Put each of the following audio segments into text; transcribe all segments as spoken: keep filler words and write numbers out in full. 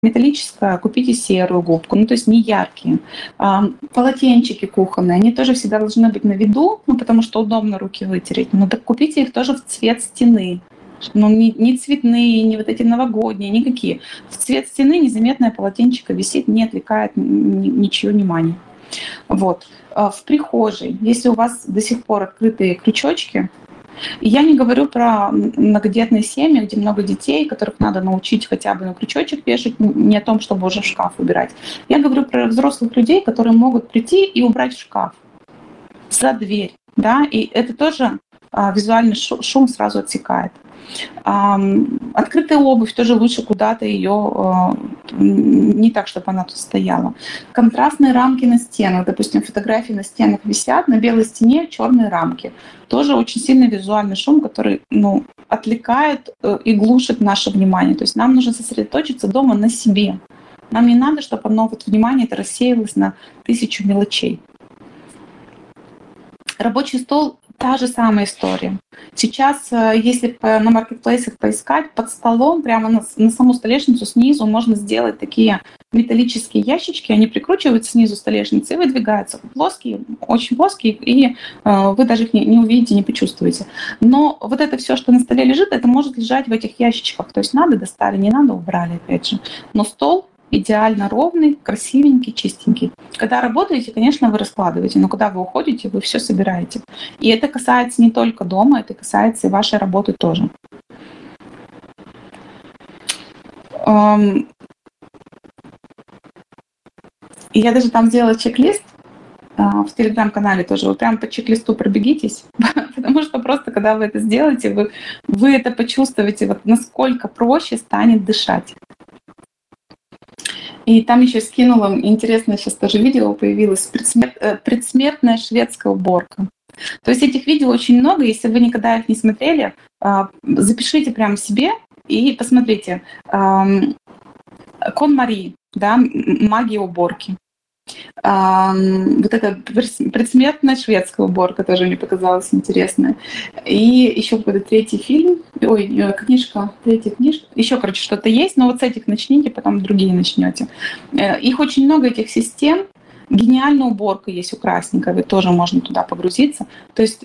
металлическая, купите серую губку, ну, то есть не яркие. А, полотенчики кухонные, они тоже всегда должны быть на виду, ну, потому что удобно руки вытереть. Ну, так купите их тоже в цвет стены. Ну, не, не цветные, не вот эти новогодние, никакие. В цвет стены незаметное полотенчико висит, не отвлекает ни- ничего внимания. Вот. А в прихожей, если у вас до сих пор открытые крючочки, и я не говорю про многодетные семьи, где много детей, которых надо научить хотя бы на крючочек вешать, не о том, чтобы уже в шкаф убирать. Я говорю про взрослых людей, которые могут прийти и убрать в шкаф за дверь, да, и это тоже а, визуальный шу- шум сразу отсекает. Ам, Открытая обувь тоже лучше куда-то ее не так, чтобы она тут стояла. Контрастные рамки на стенах, допустим, фотографии на стенах висят, на белой стене черные рамки. Тоже очень сильный визуальный шум, который, ну, отвлекает э, и глушит наше внимание. То есть нам нужно сосредоточиться дома на себе. Нам не надо, чтобы оно, вот, внимание это рассеялось на тысячу мелочей. Рабочий стол — та же самая история. Сейчас, э, если по- на маркетплейсах поискать, под столом, прямо на, с- на саму столешницу снизу можно сделать такие металлические ящички, они прикручиваются снизу столешницы и выдвигаются. Плоские, очень плоские, и э, вы даже их не, не увидите, не почувствуете. Но вот это все, что на столе лежит, это может лежать в этих ящичках. То есть надо — достали, не надо — убрали, опять же. Но стол идеально ровный, красивенький, чистенький. Когда работаете, конечно, вы раскладываете, но когда вы уходите, вы все собираете. И это касается не только дома, это касается и вашей работы тоже. Ам, И я даже там сделала чек-лист а, в телеграм-канале тоже. Вы прям по чек-листу пробегитесь, потому что просто когда вы это сделаете, вы, вы это почувствуете, вот насколько проще станет дышать. И там еще скинула, интересное сейчас тоже видео появилось, предсмер- э, предсмертная шведская уборка. То есть этих видео очень много, если вы никогда их не смотрели, а, запишите прямо себе и посмотрите. Ам, Кон Мари, да, м- магия уборки. Ам, Вот эта прес- предсмертная шведская уборка тоже мне показалась интересная. И еще какой-то третий фильм, ой, э, книжка, третья книжка. Еще, короче, что-то есть, но вот с этих начните, потом другие начнете. Э, Их очень много, этих систем. Гениальная уборка есть у Красниковой, тоже можно туда погрузиться. То есть э,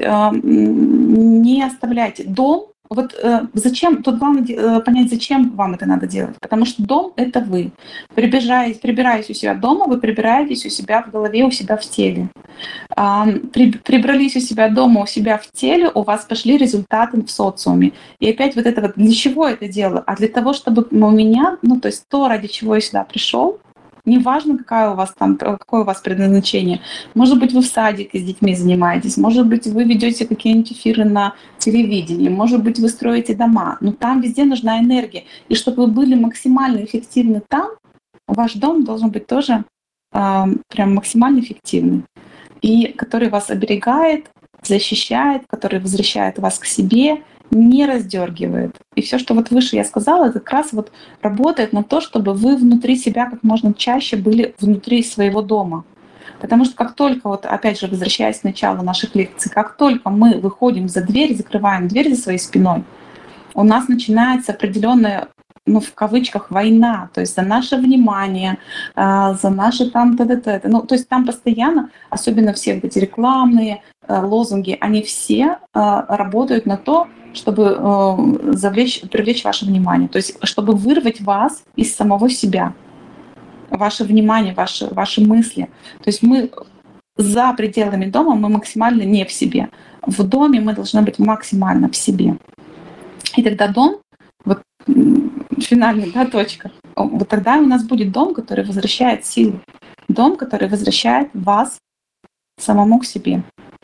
м, не оставляйте дом. Вот э, зачем, тут главное де- э, понять, зачем вам это надо делать. Потому что дом — это вы. Прибежаясь, прибираясь у себя дома, вы прибираетесь у себя в голове, у себя в теле. Ам, при- Прибрались у себя дома, у себя в теле, у вас пошли результаты в социуме. И опять вот это вот, для чего это делаю? А для того, чтобы у меня, ну то есть то, ради чего я сюда пришел, неважно, какая у вас там, какое у вас предназначение. Может быть, вы в садике с детьми занимаетесь, может быть, вы ведете какие-нибудь эфиры на телевидении, может быть, вы строите дома. Но там везде нужна энергия. И чтобы вы были максимально эффективны там, ваш дом должен быть тоже а, прям максимально эффективный. И который вас оберегает, защищает, который возвращает вас к себе, не раздергивает. И все, что вот выше я сказала, это как раз вот работает на то, чтобы вы внутри себя как можно чаще были внутри своего дома. Потому что как только, вот опять же, возвращаясь к началу наших лекций, как только мы выходим за дверь, закрываем дверь за своей спиной, у нас начинается определенная, ну, в кавычках, война, то есть за наше внимание, а, за наши там т.д. Ну, то есть там постоянно, особенно все вот эти рекламные э, лозунги, они все а, работают на то, чтобы э, завлечь, привлечь ваше внимание, то есть чтобы вырвать вас из самого себя, ваше внимание, ваши, ваши мысли. То есть мы за пределами дома, мы максимально не в себе. В доме мы должны быть максимально в себе. И тогда дом, вот м, финальная, да, точка, вот тогда у нас будет дом, который возвращает силу, дом, который возвращает вас самому к себе.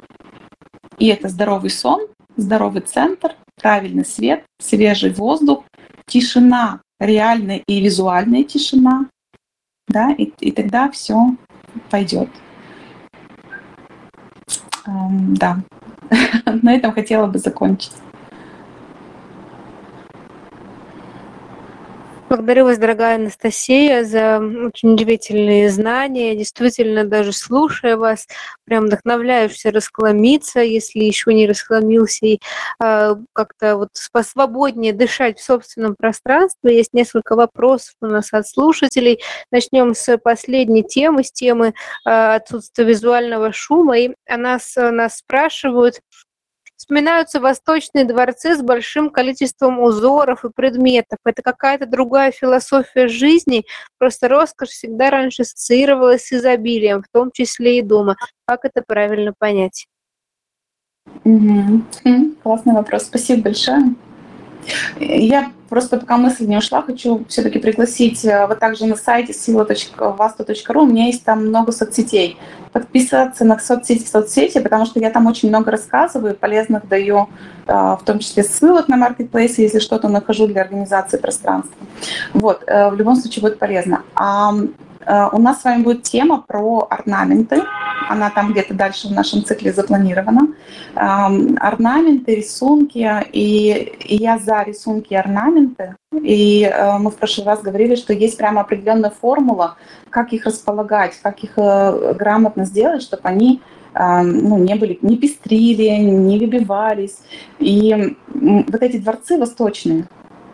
И это здоровый сон, здоровый центр, правильный свет, свежий воздух, тишина, реальная и визуальная тишина, да, и, и тогда все пойдет. Эм, да, на этом хотела бы закончить. Благодарю вас, дорогая Анастасия, за очень удивительные знания. Действительно, даже слушая вас, прям вдохновляешься расхламиться, если еще не расхламился, и э, как-то вот посвободнее дышать в собственном пространстве. Есть несколько вопросов у нас от слушателей. Начнем с последней темы, с темы э, отсутствия визуального шума. И она с, нас спрашивают, вспоминаются восточные дворцы с большим количеством узоров и предметов. Это какая-то другая философия жизни. Просто роскошь всегда раньше ассоциировалась с изобилием, в том числе и дома. Как это правильно понять? Угу. Классный вопрос. Спасибо большое. Я просто, пока мысль не ушла, хочу все-таки пригласить вот также на сайте сила точка васту точка ру. У меня есть там много соцсетей. Подписаться на соцсети в соцсети, потому что я там очень много рассказываю, полезных даю, в том числе ссылок на маркетплейсы, если что-то нахожу для организации пространства. Вот, в любом случае будет полезно. А у нас с вами будет тема про орнаменты. Она там где-то дальше в нашем цикле запланирована. Орнаменты, рисунки. И, и я за рисунки и орнаменты. И мы в прошлый раз говорили, что есть прямо определенная формула, как их располагать, как их грамотно сделать, чтобы они ну, не были, не пестрили, не выбивались. И вот эти дворцы восточные,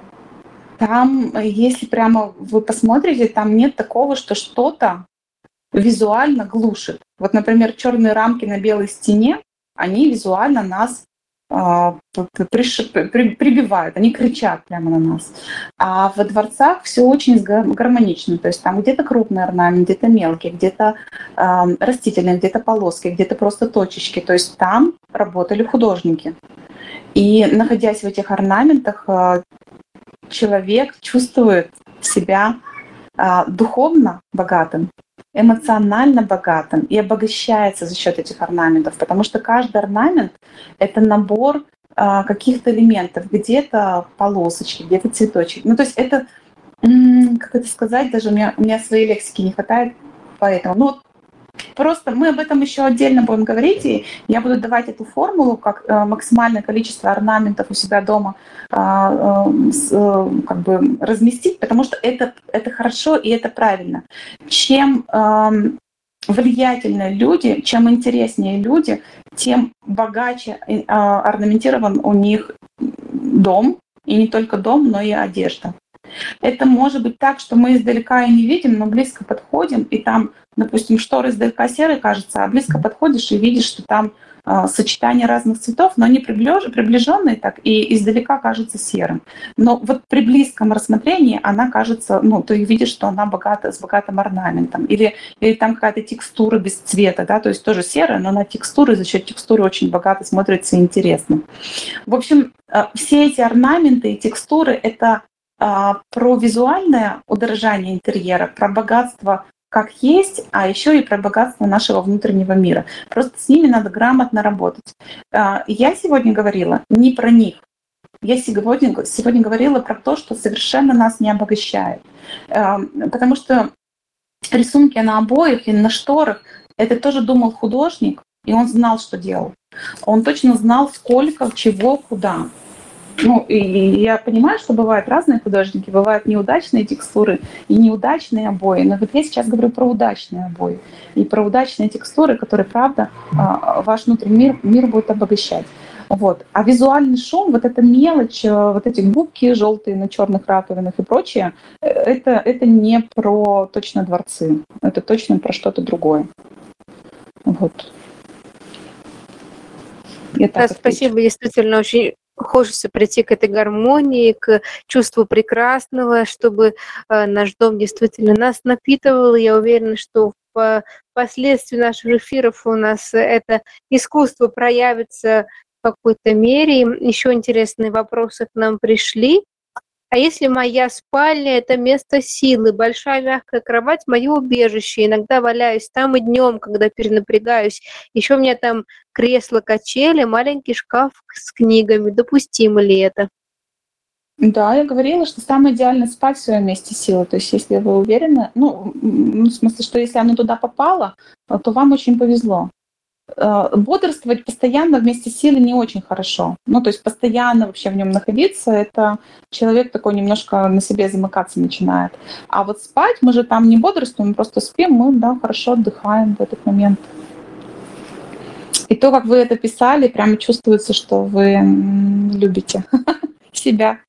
там, если прямо вы посмотрите, там нет такого, что что-то визуально глушит. Вот, например, черные рамки на белой стене, они визуально нас э, прибивают, они кричат прямо на нас. А во дворцах все очень гармонично. То есть там где-то крупный орнамент, где-то мелкий, где-то э, растительный, где-то полоски, где-то просто точечки. То есть там работали художники. И находясь в этих орнаментах, э, человек чувствует себя а, духовно богатым, эмоционально богатым и обогащается за счет этих орнаментов, потому что каждый орнамент — это набор а, каких-то элементов, где-то полосочки, где-то цветочек. Ну, то есть это, как это сказать, даже у меня, у меня своей лексики не хватает, поэтому, ну, вот просто мы об этом еще отдельно будем говорить, и я буду давать эту формулу, как э, максимальное количество орнаментов у себя дома э, э, с, э, как бы разместить, потому что это, это хорошо и это правильно. Чем э, влиятельнее люди, чем интереснее люди, тем богаче э, орнаментирован у них дом, и не только дом, но и одежда. Это может быть так, что мы издалека и не видим, но близко подходим, и там, допустим, шторы издалека серые кажется, а близко подходишь и видишь, что там э, сочетание разных цветов, но они приближенные так, и издалека кажется серым. Но вот при близком рассмотрении она кажется, ну, ты видишь, что она богата, с богатым орнаментом. Или, или там какая-то текстура без цвета, да, то есть тоже серая, но она текстура, и за счет текстуры очень богато смотрится и интересно. В общем, э, все эти орнаменты и текстуры — это про визуальное удорожание интерьера, про богатство как есть, а еще и про богатство нашего внутреннего мира. Просто с ними надо грамотно работать. Я сегодня говорила не про них. Я сегодня, сегодня говорила про то, что совершенно нас не обогащает. Потому что рисунки на обоях и на шторах — это тоже думал художник, и он знал, что делал. Он точно знал, сколько, чего, куда. Ну, и я понимаю, что бывают разные художники, бывают неудачные текстуры и неудачные обои, но вот я сейчас говорю про удачные обои и про удачные текстуры, которые, правда, ваш внутренний мир, мир будет обогащать. Вот. А визуальный шум, вот эта мелочь, вот эти губки желтые на черных раковинах и прочее, это, это не про точно дворцы, это точно про что-то другое. Вот. Да, спасибо, действительно очень хочется прийти к этой гармонии, к чувству прекрасного, чтобы э, наш дом действительно нас напитывал. Я уверена, что впоследствии наших эфиров у нас это искусство проявится в какой-то мере. Еще интересные вопросы к нам пришли. А если моя спальня — это место силы, большая мягкая кровать — мое убежище, иногда валяюсь там и днем, когда перенапрягаюсь, еще у меня там кресло-качели, маленький шкаф с книгами, допустимо ли это? Да, я говорила, что самое идеально спать в своем месте силы, то есть если вы уверены, ну, в смысле, что если оно туда попало, то вам очень повезло. э, бодрствовать постоянно вместе с силой не очень хорошо. Ну, то есть постоянно вообще в нем находиться, это человек такой немножко на себе замыкаться начинает. А вот спать мы же там не бодрствуем, мы просто спим, мы, да, хорошо отдыхаем в этот момент. И то, как вы это писали, прямо чувствуется, что вы м, любите себя.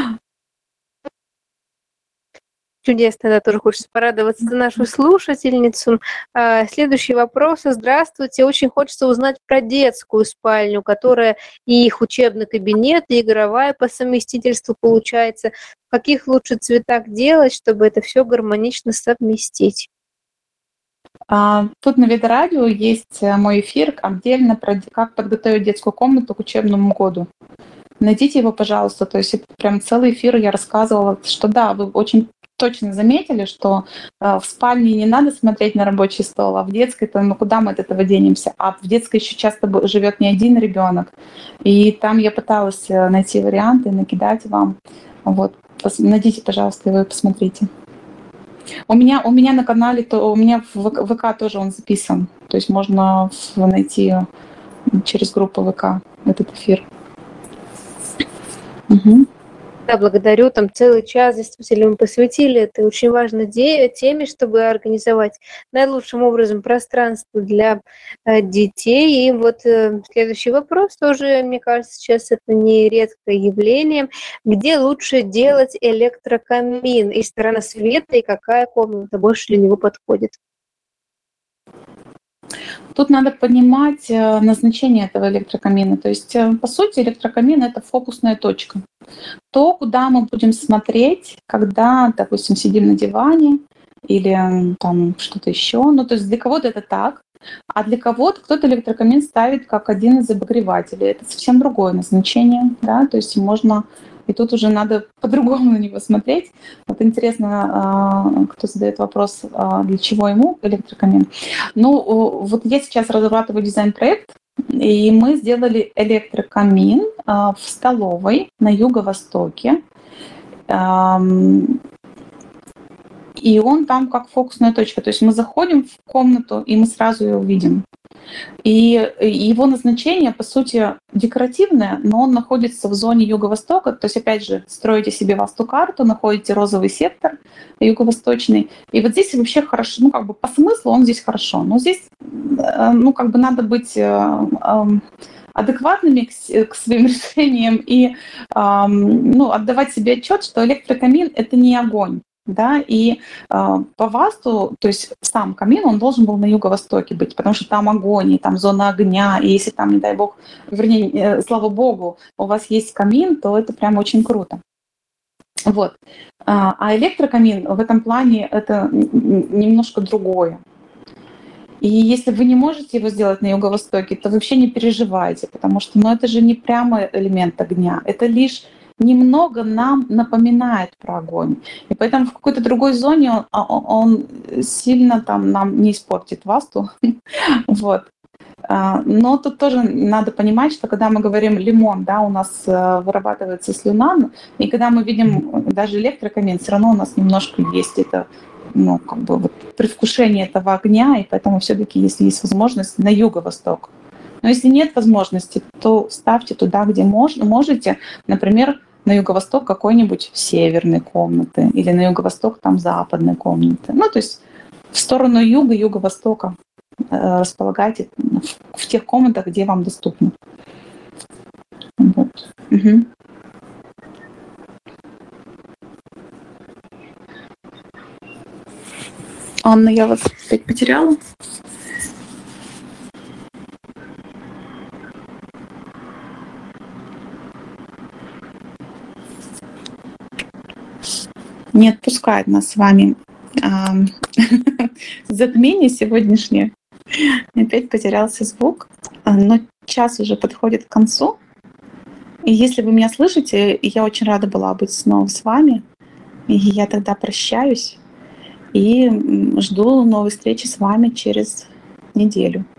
Чудесно, да, тоже хочется порадоваться за нашу слушательницу. А, Следующий вопрос. Здравствуйте. Очень хочется узнать про детскую спальню, которая и их учебный кабинет, и игровая по совместительству получается. В каких лучше цветах делать, чтобы это все гармонично совместить? А, Тут на Видеорадио есть э, мой эфир отдельно про д- как подготовить детскую комнату к учебному году. Найдите его, пожалуйста. То есть это прям целый эфир я рассказывала, что да, вы очень точно заметили, что э, в спальне не надо смотреть на рабочий стол, а в детской, то ну куда мы от этого денемся? А в детской еще часто бу- живет не один ребенок. И там я пыталась э, найти варианты, накидать вам. Вот. Пос- Найдите, пожалуйста, его и посмотрите. У меня, у меня на канале, то у меня в ВК ВК тоже он записан. То есть можно в- найти через группу ВК этот эфир. Мгм. Да, благодарю. Там целый час действительно мы посвятили этой очень важной де- теме, чтобы организовать наилучшим образом пространство для э, детей. И вот э, следующий вопрос тоже, мне кажется, сейчас это не редкое явление. Где лучше делать электрокамин? И сторона света, и какая комната больше для него подходит? Тут надо понимать э, назначение этого электрокамина. То есть, э, по сути, электрокамин — это фокусная точка. То, куда мы будем смотреть, когда, допустим, сидим на диване или м, там что-то еще. Ну, то есть для кого-то это так, а для кого-то кто-то электрокамин ставит как один из обогревателей. Это совсем другое назначение, да, то есть можно и тут уже надо по-другому на него смотреть. Вот интересно, а, кто задает вопрос, а, для чего ему электрокамин. Ну, о, вот я сейчас разрабатываю дизайн-проект, и мы сделали электрокамин а, в столовой на юго-востоке. Ам, И он там как фокусная точка. То есть мы заходим в комнату, и мы сразу ее увидим. И его назначение, по сути, декоративное, но он находится в зоне юго-востока. То есть, опять же, строите себе васту-карту, находите розовый сектор юго-восточный. И вот здесь вообще хорошо, ну, как бы по смыслу он здесь хорошо. Но здесь, э, ну, как бы надо быть э, эм, адекватными к, с- к своим решениям и ам, ну, отдавать себе отчет, что электрокамин — это не огонь. Да, и э, по ВАСТу, то есть сам камин, он должен был на юго-востоке быть, потому что там огонь, и там зона огня, и если там, не дай бог, вернее, э, слава богу, у вас есть камин, то это прям очень круто. Вот. А а электрокамин в этом плане это н- н- немножко другое. И если вы не можете его сделать на юго-востоке, то вообще не переживайте, потому что ну, это же не прямо элемент огня, это лишь немного нам напоминает про огонь. И поэтому в какой-то другой зоне он, а, о- он сильно там нам не испортит васту. Вот. А, Но тут тоже надо понимать, что когда мы говорим лимон, да, у нас э, вырабатывается слюна, и когда мы видим даже электрокамин, все равно у нас немножко есть это, ну, как бы вот предвкушение этого огня, и поэтому все-таки, если есть возможность, на юго-восток. Но если нет возможности, то ставьте туда, где мож- можете, например, на юго-восток какой-нибудь северной комнаты или на юго-восток там западной комнаты. Ну, то есть в сторону юга, юго-востока э, располагайте в, в тех комнатах, где вам доступно. Вот. Мгм. Анна, я вас опять потеряла. Не отпускает нас с вами а, затмение сегодняшнее. Опять потерялся звук, а, но час уже подходит к концу. И если вы меня слышите, я очень рада была быть снова с вами. И я тогда прощаюсь и м, жду новой встречи с вами через неделю.